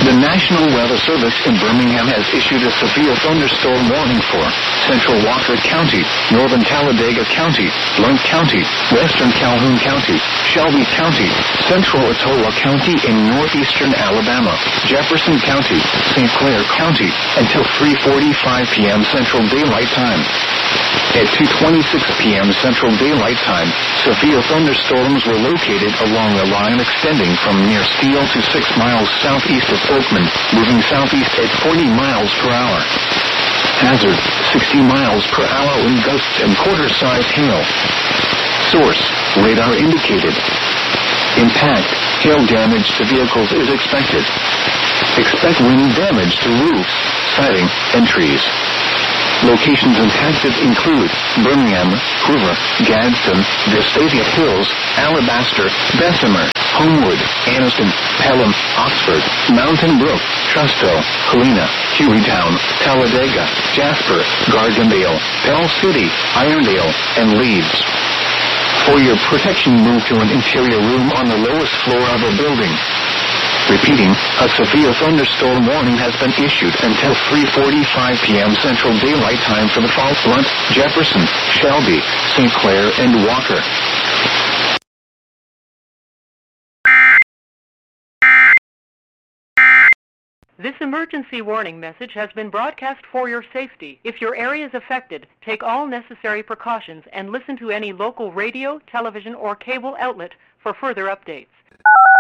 The National Weather Service in Birmingham has issued a severe thunderstorm warning for Central Walker County, Northern Talladega County, Blount County, Western Calhoun County, Shelby County, Central Ottowa County in northeastern Alabama, Jefferson County, St. Clair County, until 3:45 p.m. Central Daylight Time. At 2:26 p.m. Central Daylight Time, severe thunderstorms were located along a line extending from near Steele to 6 miles southeast of Oakman, moving southeast at 40 miles per hour. Hazard, 60 miles per hour wind gusts and quarter-size hail. Source, radar indicated. Impact, hail damage to vehicles is expected. Expect wind damage to roofs, siding, and trees. Locations impacted include Birmingham, Hoover, Gadsden, Vestavia Hills, Alabaster, Bessemer, Homewood, Anniston, Pelham, Oxford, Mountain Brook, Trusto, Helena, Hueytown, Talladega, Jasper, Gardendale, Pell City, Irondale, and Leeds. For your protection, move to an interior room on the lowest floor of a building. Repeating, a severe thunderstorm warning has been issued until 3:45 p.m. Central Daylight Time for the fall. Blount, Jefferson, Shelby, St. Clair, and Walker. This emergency warning message has been broadcast for your safety. If your area is affected, take all necessary precautions and listen to any local radio, television, or cable outlet for further updates.